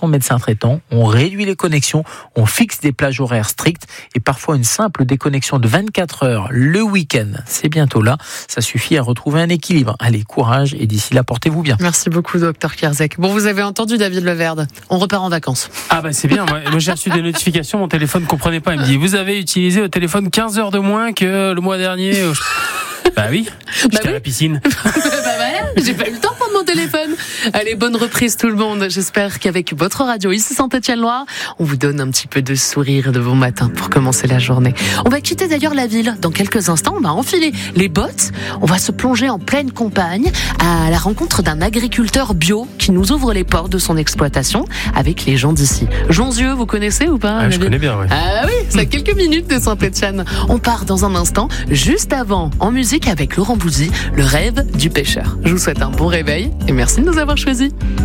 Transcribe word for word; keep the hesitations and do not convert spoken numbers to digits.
son médecin traitant, on réduit les connexions, on fixe des plages horaires strictes et parfois une simple déconnexion de vingt-quatre heures le week-end. C'est bientôt là, ça suffit à retrouver un équilibre. Allez, courage et d'ici là, portez-vous bien. Merci beaucoup, docteur Kierzek. Bon, vous avez entendu David Leverde, on repart en vacances. Ah bah c'est bien, moi, moi j'ai reçu des notifications, mon téléphone ne comprenait pas, il me dit vous avez utilisé au téléphone quinze heures de moins que le mois dernier. Bah oui, j'étais bah oui. à la piscine. Bah voilà, j'ai pas eu le temps de prendre mon téléphone. Allez, bonne reprise tout le monde. J'espère qu'avec votre radio ici Saint-Étienne-Loire, on vous donne un petit peu de sourire de vos matins pour commencer la journée. On va quitter d'ailleurs la ville. Dans quelques instants, on va enfiler les bottes. On va se plonger en pleine campagne à la rencontre d'un agriculteur bio qui nous ouvre les portes de son exploitation avec les gens d'ici. Jonzieux, vous connaissez ou pas? Ah, je connais bien, oui. Ah oui, c'est à quelques minutes de Saint-Étienne. On part dans un instant, juste avant, en musique avec Laurent Bouzy, le rêve du pêcheur. Je vous souhaite un bon réveil et merci de nous avoir choisis.